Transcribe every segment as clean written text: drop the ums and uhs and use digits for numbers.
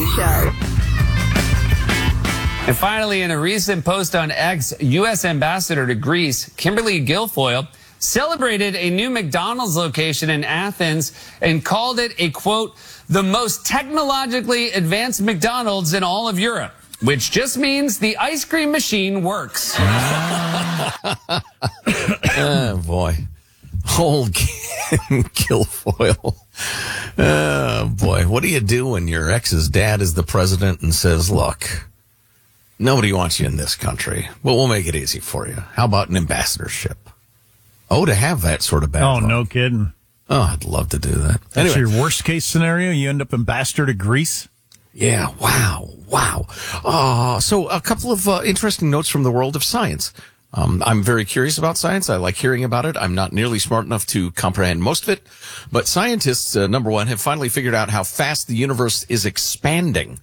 Show. And finally, in a recent post on X, U.S. Ambassador to Greece, Kimberly Guilfoyle, celebrated a new McDonald's location in Athens and called it a, quote, the most technologically advanced McDonald's in all of Europe, which just means the ice cream machine works. Oh, boy. Old Guilfoyle. Oh, boy. What do you do when your ex's dad is the president and says, look, nobody wants you in this country, but we'll make it easy for you. How about an ambassadorship? Oh, to have that sort of background. Oh, no kidding. Oh, I'd love to do that. That's Anyway. your worst case scenario? You end up ambassador to Greece? Yeah, wow. So a couple of interesting notes from the world of science. I'm very curious about science. I like hearing about it. I'm not nearly smart enough to comprehend most of it. But scientists, number one, have finally figured out how fast the universe is expanding.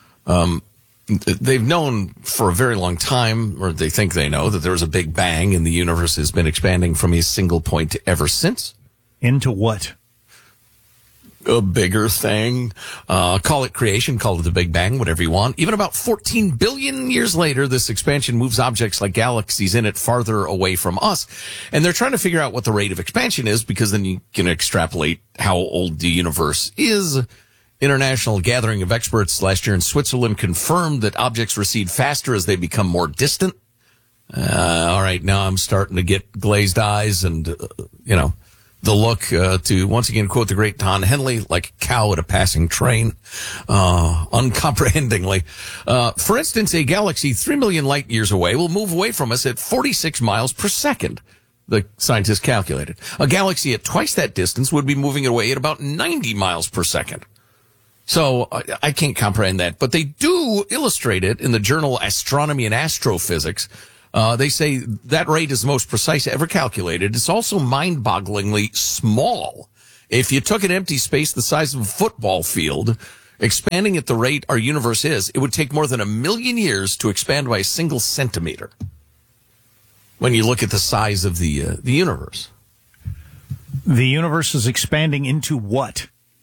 They've known for a very long time, or they think they know, that there was a big bang and the universe has been expanding from a single point ever since. Into what? A bigger thing. Call it creation, call it the Big Bang, whatever you want. Even about 14 billion years later, this expansion moves objects like galaxies in it farther away from us. And they're trying to figure out what the rate of expansion is, because then you can extrapolate how old the universe is. International gathering of experts last year in Switzerland confirmed that objects recede faster as they become more distant. All right, now I'm starting to get glazed eyes and, the look to, once again, quote the great Don Henley, like a cow at a passing train, uncomprehendingly. For instance, a galaxy 3 million light years away will move away from us at 46 miles per second, the scientists calculated. A galaxy at twice that distance would be moving away at about 90 miles per second. So I can't comprehend that, but they do illustrate it in the journal Astronomy and Astrophysics. They say that rate is the most precise ever calculated. It's also mind-bogglingly small. If you took an empty space the size of a football field, expanding at the rate our universe is, it would take more than 1 million years to expand by a single centimeter. When you look at the size of the universe. The universe is expanding into what?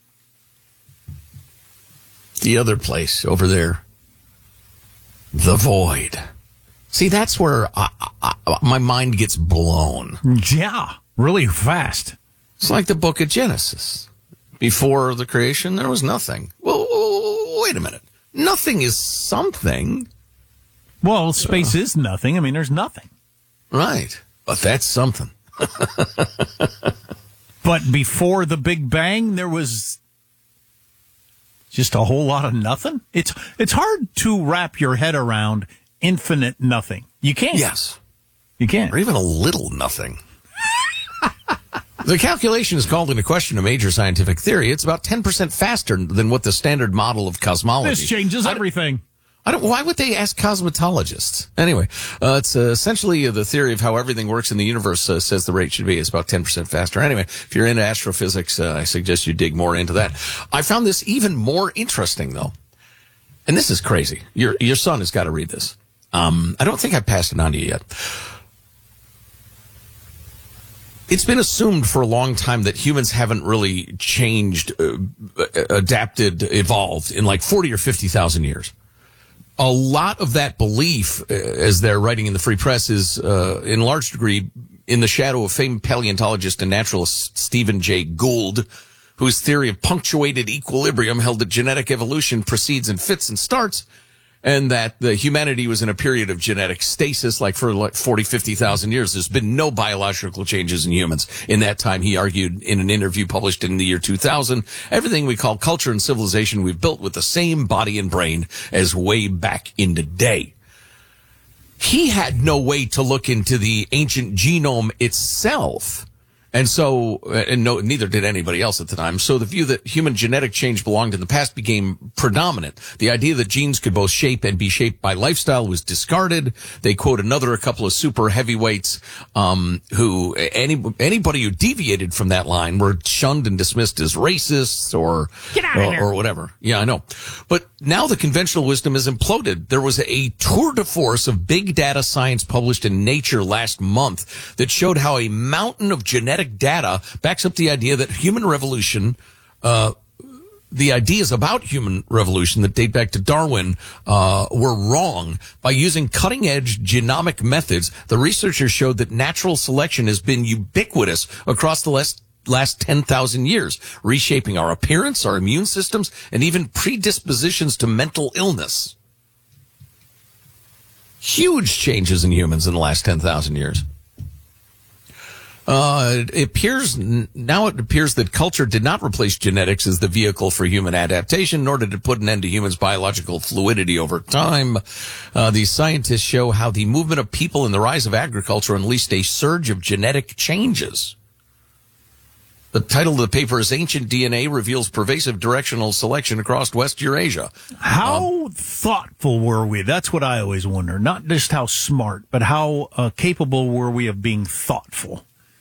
The other place over there. The void. See, that's where my mind gets blown. Yeah, really fast. It's like the book of Genesis. Before the creation, there was nothing. Well, wait a minute. Nothing is something. Well, space is nothing. I mean, there's nothing. Right. But that's something. But before the Big Bang, there was just a whole lot of nothing. It's hard to wrap your head around infinite nothing. You can't. Yes. You can't. Or even a little nothing. The calculation is called into question a major scientific theory. It's about 10% faster than what the standard model of cosmology. This changes everything. Why would they ask cosmetologists? Anyway, it's essentially the theory of how everything works in the universe says the rate should be. It's about 10% faster. Anyway, if you're into astrophysics, I suggest you dig more into that. I found this even more interesting, though. And this is crazy. Your son has got to read this. I don't think I passed it on to you yet. It's been assumed for a long time that humans haven't really changed, adapted, evolved in like 40 or 50,000 years. A lot of that belief, as they're writing in the Free Press, is in large degree in the shadow of famed paleontologist and naturalist Stephen Jay Gould, whose theory of punctuated equilibrium held that genetic evolution proceeds in fits and starts, and that the humanity was in a period of genetic stasis, like for 40, 50,000 years. There's been no biological changes in humans. In that time, he argued in an interview published in the year 2000, everything we call culture and civilization we've built with the same body and brain as way back in the day. He had no way to look into the ancient genome itself. And so, neither did anybody else at the time. So the view that human genetic change belonged in the past became predominant. The idea that genes could both shape and be shaped by lifestyle was discarded. They quote a couple of super heavyweights, who anybody who deviated from that line were shunned and dismissed as racists or whatever. Yeah, I know. But now the conventional wisdom has imploded. There was a tour de force of big data science published in Nature last month that showed how a mountain of genetic data backs up the idea that human evolution the ideas about human revolution that date back to Darwin were wrong. By using cutting-edge genomic methods, the researchers showed that natural selection has been ubiquitous across the last 10,000 years, reshaping our appearance, our immune systems, and even predispositions to mental illness. Huge changes in humans in the last 10,000 years. It appears that culture did not replace genetics as the vehicle for human adaptation, nor did it put an end to humans' biological fluidity over time. These scientists show how the movement of people and the rise of agriculture unleashed a surge of genetic changes. The title of the paper is Ancient DNA Reveals Pervasive Directional Selection Across West Eurasia. How thoughtful were we? That's what I always wonder. Not just how smart, but how capable were we of being thoughtful?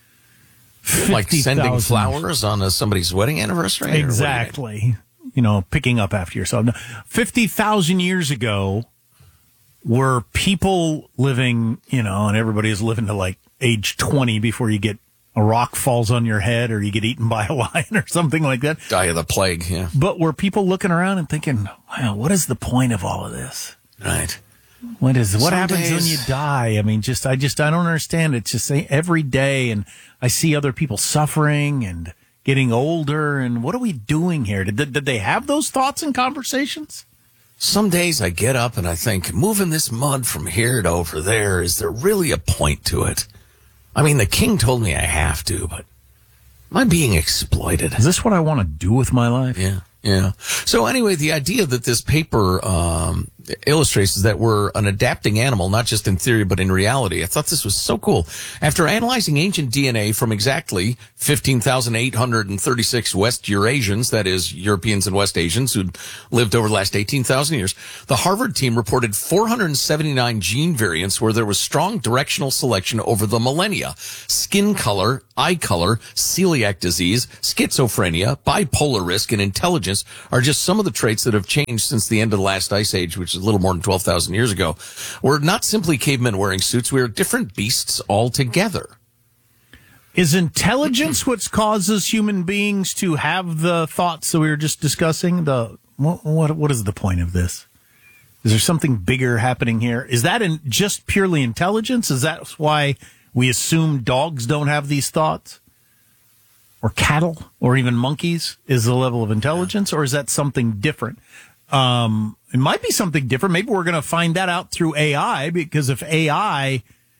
Like sending flowers on somebody's wedding anniversary? Exactly. You know, picking up after yourself. 50,000 years ago, were people living, you know, and everybody is living to like age 20 before you get a rock falls on your head or you get eaten by a lion or something like that. Die of the plague, yeah. But were people looking around and thinking, wow, what is the point of all of this? Right. What happens when you die? I mean, I don't understand. It's just every day, and I see other people suffering and getting older, and what are we doing here? Did they have those thoughts and conversations? Some days I get up and I think, moving this mud from here to over there, is there really a point to it? I mean, the king told me I have to, but am I being exploited? Is this what I want to do with my life? Yeah. So anyway, the idea that this paper illustrates is that we're an adapting animal, not just in theory, but in reality. I thought this was so cool. After analyzing ancient DNA from exactly 15,836 West Eurasians, that is Europeans and West Asians who'd lived over the last 18,000 years, the Harvard team reported 479 gene variants where there was strong directional selection over the millennia. Skin color, eye color, celiac disease, schizophrenia, bipolar risk, and intelligence are just some of the traits that have changed since the end of the last ice age, which is a little more than 12,000 years ago. We're not simply cavemen wearing suits. We're different beasts altogether. Is intelligence what causes human beings to have the thoughts that we were just discussing? What is the point of this? Is there something bigger happening here? Is that just purely intelligence? Is that why we assume dogs don't have these thoughts? Or cattle? Or even monkeys is the level of intelligence? Or is that something different? It might be something different. Maybe we're going to find that out through AI, because if AI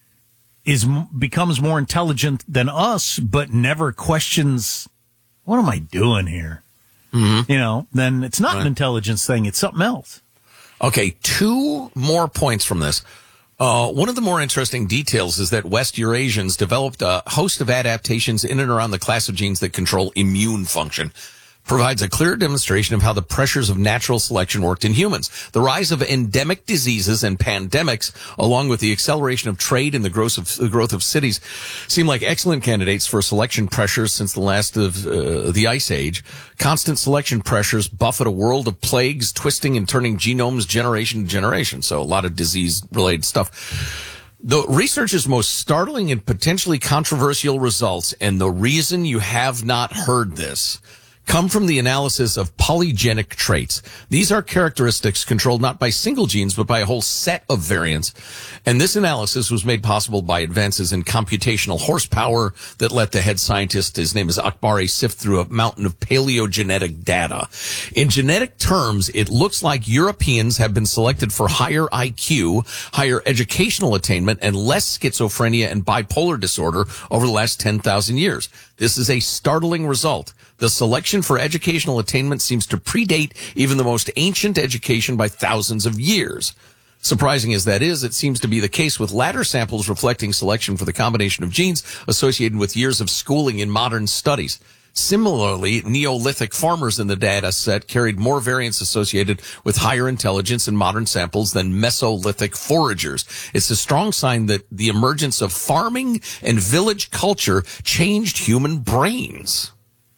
becomes more intelligent than us, but never questions, what am I doing here? Mm-hmm. You know, then it's not an intelligence thing. It's something else. Okay, 2 more points from this. One of the more interesting details is that West Eurasians developed a host of adaptations in and around the class of genes that control immune function. Provides a clear demonstration of how the pressures of natural selection worked in humans. The rise of endemic diseases and pandemics, along with the acceleration of trade and the growth of cities, seem like excellent candidates for selection pressures since the last of the Ice Age. Constant selection pressures buffet a world of plagues, twisting and turning genomes generation to generation. So a lot of disease-related stuff. The research's most startling and potentially controversial results, and the reason you have not heard this, come from the analysis of polygenic traits. These are characteristics controlled not by single genes, but by a whole set of variants. And this analysis was made possible by advances in computational horsepower that let the head scientist, his name is Akbari, sift through a mountain of paleogenetic data. In genetic terms, it looks like Europeans have been selected for higher IQ, higher educational attainment, and less schizophrenia and bipolar disorder over the last 10,000 years. This is a startling result. The selection for educational attainment seems to predate even the most ancient education by thousands of years. Surprising as that is, it seems to be the case with latter samples reflecting selection for the combination of genes associated with years of schooling in modern studies. Similarly, Neolithic farmers in the data set carried more variants associated with higher intelligence in modern samples than Mesolithic foragers. It's a strong sign that the emergence of farming and village culture changed human brains.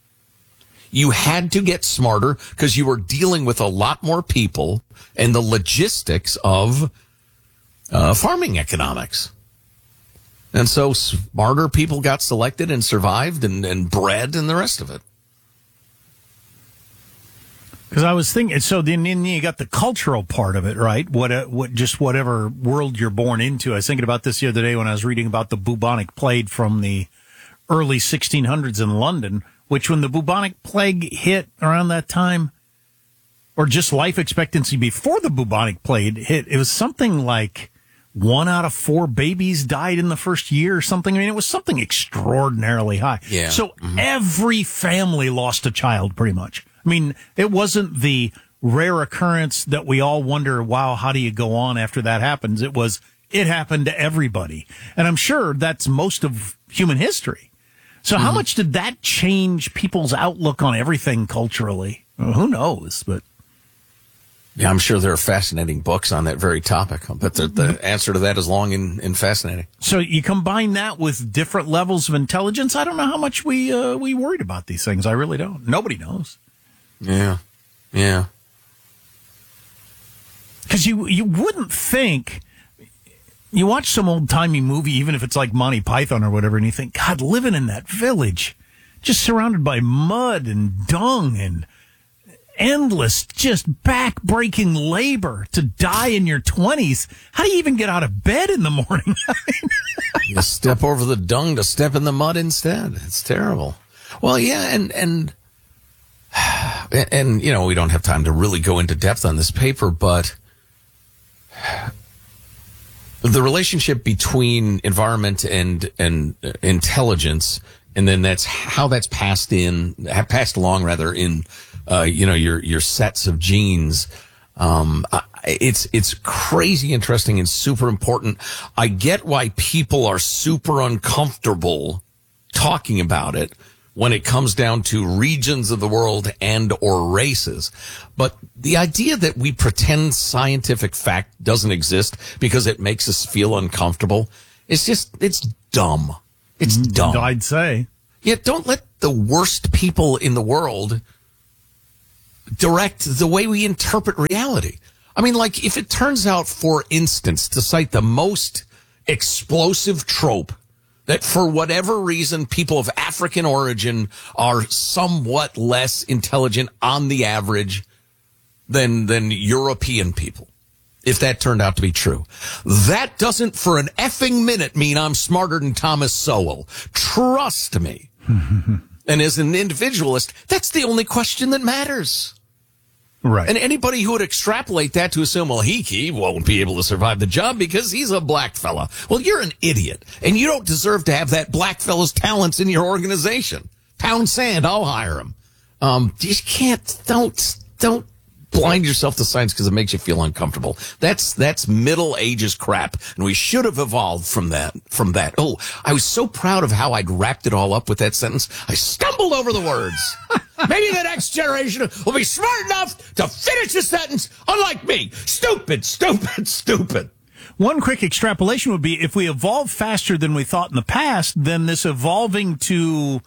You had to get smarter because you were dealing with a lot more people and the logistics of farming economics. And so smarter people got selected and survived and bred and the rest of it. Because I was thinking, so then you got the cultural part of it, right? Just whatever world you're born into. I was thinking about this the other day when I was reading about the bubonic plague from the early 1600s in London, which when the bubonic plague hit around that time, or just life expectancy before the bubonic plague hit, it was something like 1 out of 4 babies died in the first year or something. I mean, it was something extraordinarily high. Yeah. So every family lost a child pretty much. I mean, it wasn't the rare occurrence that we all wonder, wow, how do you go on after that happens? It happened to everybody. And I'm sure that's most of human history. So how much did that change people's outlook on everything culturally? Well, who knows? But yeah, I'm sure there are fascinating books on that very topic. But the answer to that is long and fascinating. So you combine that with different levels of intelligence. I don't know how much we worried about these things. I really don't. Nobody knows. Yeah. Because you wouldn't think, you watch some old-timey movie, even if it's like Monty Python or whatever, and you think, God, living in that village, just surrounded by mud and dung and endless, just back-breaking labor to die in your 20s. How do you even get out of bed in the morning? You step over the dung to step in the mud instead. It's terrible. Well, yeah, and you know, we don't have time to really go into depth on this paper, but the relationship between environment and intelligence, and then that's how that's passed along in your sets of genes. It's crazy interesting and super important. I get why people are super uncomfortable talking about it when it comes down to regions of the world and or races. But the idea that we pretend scientific fact doesn't exist because it makes us feel uncomfortable, it's dumb. It's dumb. I'd say. Yeah, don't let the worst people in the world direct the way we interpret reality. I mean, like, if it turns out, for instance, to cite the most explosive trope, that for whatever reason, people of African origin are somewhat less intelligent on the average than European people. If that turned out to be true, that doesn't for an effing minute mean I'm smarter than Thomas Sowell. Trust me. And as an individualist, that's the only question that matters. Right. And anybody who would extrapolate that to assume, well, he won't be able to survive the job because he's a black fella. Well, you're an idiot, and you don't deserve to have that black fella's talents in your organization. Pound sand, I'll hire him. You just don't blind yourself to science because it makes you feel uncomfortable. That's Middle Ages crap, and we should have evolved from that. Oh, I was so proud of how I'd wrapped it all up with that sentence. I stumbled over the words. Maybe the next generation will be smart enough to finish the sentence, unlike me. Stupid. One quick extrapolation would be if we evolve faster than we thought in the past, then this evolving to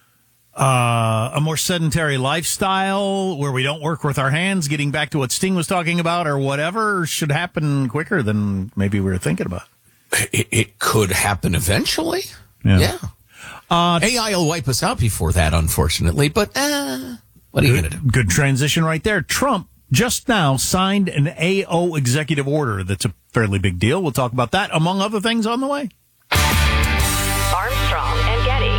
a more sedentary lifestyle where we don't work with our hands, getting back to what Sting was talking about or whatever, should happen quicker than maybe we were thinking about. It could happen eventually. Yeah. AI will wipe us out before that, unfortunately, but what are you going to do? Good transition right there. Trump just now signed an AO executive order. That's a fairly big deal. We'll talk about that, among other things, on the way. Armstrong and Getty.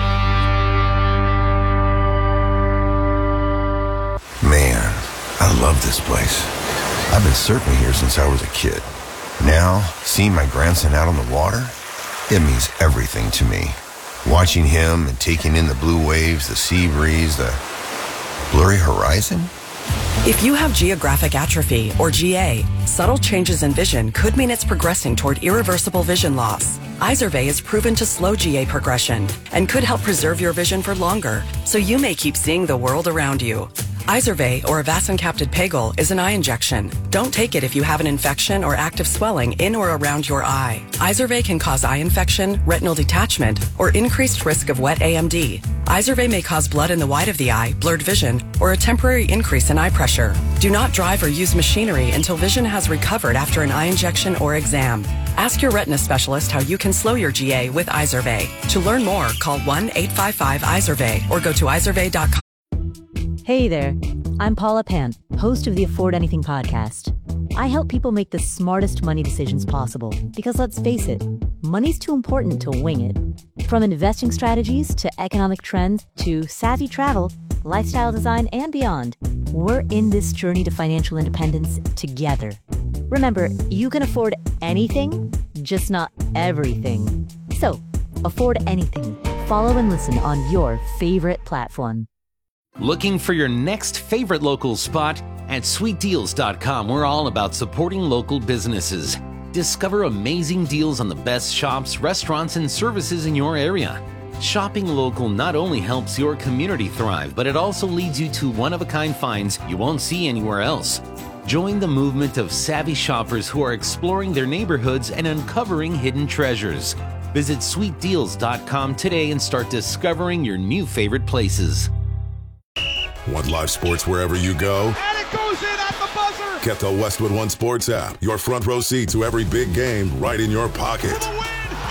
Man, I love this place. I've been surfing here since I was a kid. Now, seeing my grandson out on the water, it means everything to me. Watching him and taking in the blue waves, the sea breeze, the blurry horizon. If you have geographic atrophy, or GA, subtle changes in vision could mean it's progressing toward irreversible vision loss. Izervay is proven to slow GA progression and could help preserve your vision for longer, so you may keep seeing the world around you. Izervay, or avacincaptad pegol, is an eye injection. Don't take it if you have an infection or active swelling in or around your eye. Izervay can cause eye infection, retinal detachment, or increased risk of wet AMD. Izervay may cause blood in the white of the eye, blurred vision, or a temporary increase in eye pressure. Do not drive or use machinery until vision has recovered after an eye injection or exam. Ask your retina specialist how you can slow your GA with Izervay. To learn more, call 1-855-IZERVAY or go to izervay.com. Hey there, I'm Paula Pant, host of the Afford Anything podcast. I help people make the smartest money decisions possible because, let's face it, money's too important to wing it. From investing strategies to economic trends to savvy travel, lifestyle design, and beyond, we're in this journey to financial independence together. Remember, you can afford anything, just not everything. So, afford anything. Follow and listen on your favorite platform. Looking for your next favorite local spot? At sweetdeals.com, we're all about supporting local businesses. Discover amazing deals on the best shops, restaurants, and services in your area. Shopping local not only helps your community thrive, but it also leads you to one-of-a-kind finds you won't see anywhere else. Join the movement of savvy shoppers who are exploring their neighborhoods and uncovering hidden treasures. Visit sweetdeals.com today and start discovering your new favorite places. Want live sports wherever you go? And it goes in at the buzzer! Get the Westwood One Sports app. Your front row seat to every big game right in your pocket. For the win!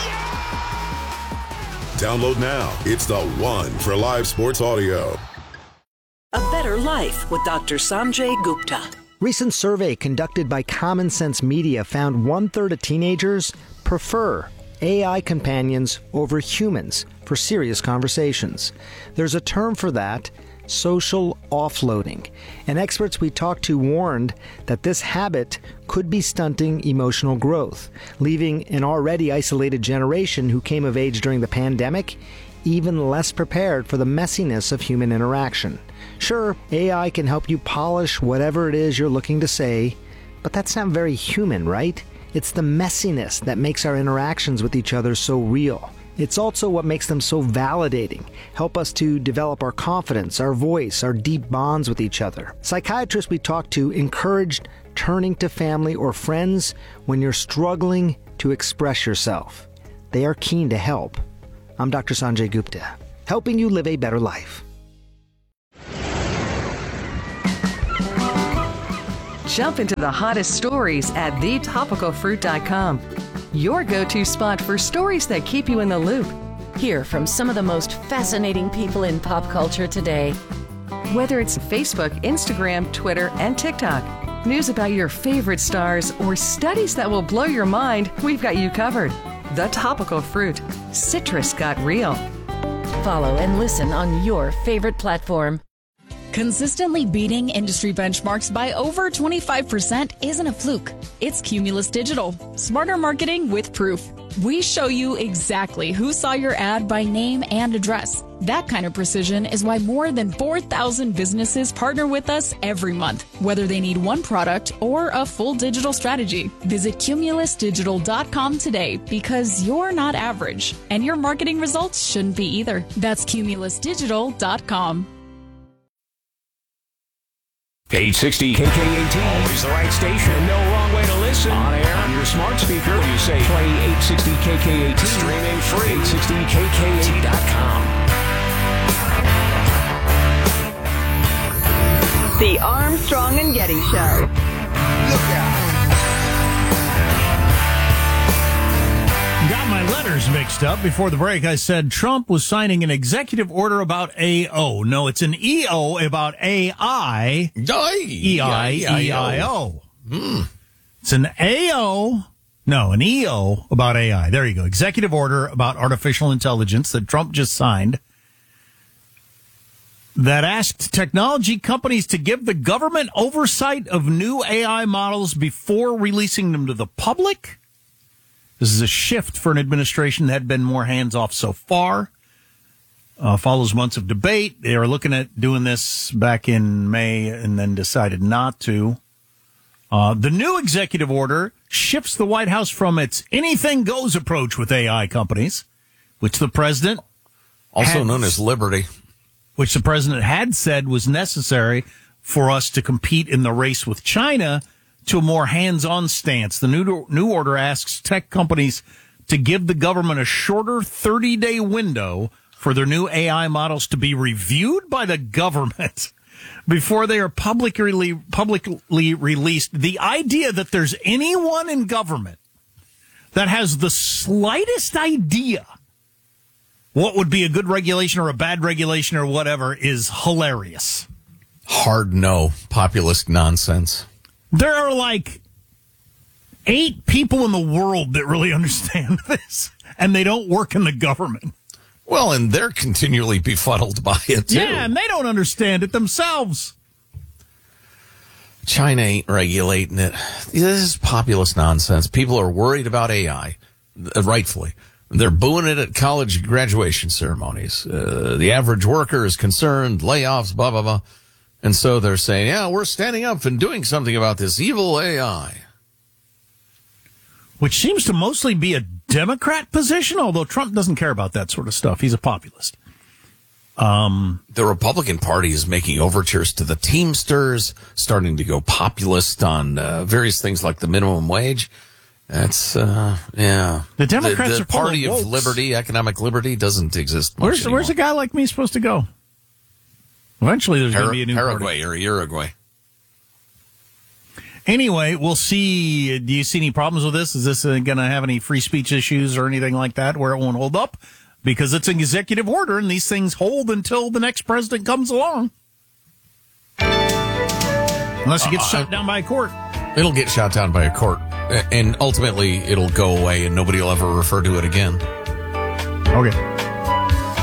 Download now. It's the one for live sports audio. A Better Life with Dr. Sanjay Gupta. Recent survey conducted by Common Sense Media found 1/3 of teenagers prefer AI companions over humans for serious conversations. There's a term for that: social offloading. And experts we talked to warned that this habit could be stunting emotional growth, leaving an already isolated generation who came of age during the pandemic even less prepared for the messiness of human interaction. Sure, AI can help you polish whatever it is you're looking to say, but that's not very human, right? It's the messiness that makes our interactions with each other so real. It's also what makes them so validating, help us to develop our confidence, our voice, our deep bonds with each other. Psychiatrists we talked to encouraged turning to family or friends when you're struggling to express yourself. They are keen to help. I'm Dr. Sanjay Gupta, helping you live a better life. Jump into the hottest stories at thetopicalfruit.com. Your go-to spot for stories that keep you in the loop. Hear from some of the most fascinating people in pop culture today. Whether it's Facebook, Instagram, Twitter, and TikTok, news about your favorite stars, or studies that will blow your mind, we've got you covered. The Topical Fruit. Citrus got real. Follow and listen on your favorite platform. Consistently beating industry benchmarks by over 25% isn't a fluke. It's Cumulus Digital. Smarter marketing with proof. We show you exactly who saw your ad by name and address. That kind of precision is why more than 4,000 businesses partner with us every month, whether they need one product or a full digital strategy. Visit cumulusdigital.com today because you're not average, and your marketing results shouldn't be either. That's cumulusdigital.com. 860 KK18. Always the right station. No wrong way to listen. On air, on your smart speaker. You say play 860 KK18. Streaming free. 860KK18.com. The Armstrong and Getty Show. Look out. Got my letters mixed up. Before the break, I said Trump was signing an executive order about AO. No, it's an EO about AI. EIEIO. It's an AO. No, an EO about AI. There you go. Executive order about artificial intelligence that Trump just signed that asked technology companies to give the government oversight of new AI models before releasing them to the public. This is a shift for an administration that had been more hands-off so far. Follows months of debate. They were looking at doing this back in May and then decided not to. The new executive order shifts the White House from its anything goes approach with AI companies, which the president, also known as Liberty, which the president had said was necessary for us to compete in the race with China, to a more hands-on stance. The new order asks tech companies to give the government a shorter 30-day window for their new AI models to be reviewed by the government before they are publicly released. The idea that there's anyone in government that has the slightest idea what would be a good regulation or a bad regulation or whatever is hilarious. Hard no, populist nonsense. There are like 8 people in the world that really understand this, and they don't work in the government. Well, and they're continually befuddled by it, too. Yeah, and they don't understand it themselves. China ain't regulating it. This is populist nonsense. People are worried about AI, rightfully. They're booing it at college graduation ceremonies. The average worker is concerned, layoffs, blah, blah, blah. And so they're saying, yeah, we're standing up and doing something about this evil AI. Which seems to mostly be a Democrat position, although Trump doesn't care about that sort of stuff. He's a populist. The Republican Party is making overtures to the Teamsters, starting to go populist on various things like the minimum wage. That's, yeah. The Democrats the are full party of wokes. liberty, economic liberty, doesn't exist much Where's a guy like me supposed to go? Eventually there's going to be a new Paraguay party. or Uruguay. Anyway, we'll see. Do you see any problems with this? Is this going to have any free speech issues or anything like that where it won't hold up? Because it's an executive order, and these things hold until the next president comes along. Unless he gets shut down by a court. It'll get shot down by a court, and ultimately it'll go away, and nobody will ever refer to it again. Okay.